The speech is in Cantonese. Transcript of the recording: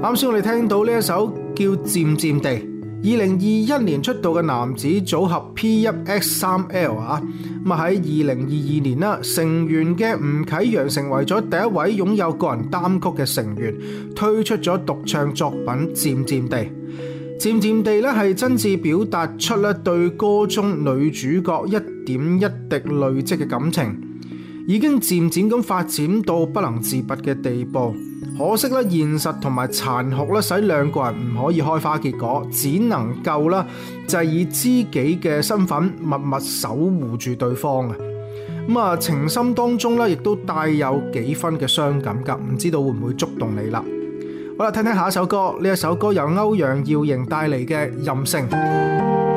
啱先我哋聽到呢一首叫《漸漸地》，2021年出道嘅男子組合 P1X3L 啊，咁喺2022年啦，成員嘅吳啟陽成為咗第一位擁有個人單曲嘅成員，推出咗獨唱作品《漸漸地》。漸漸地咧係真摯表達出咧對歌中女主角一點一滴累積嘅感情，已經漸漸咁發展到不能自拔嘅地步。可惜咧現實同埋殘酷咧使兩個人唔可以開花結果，只能夠啦就係以知己嘅身份默默守護住對方啊。咁啊情深當中咧亦都帶有幾分嘅傷感㗎，唔知道會唔會觸動你啦？好啦，聽聽下一首歌，呢一首歌由歐陽耀瑩帶嚟嘅《任性》。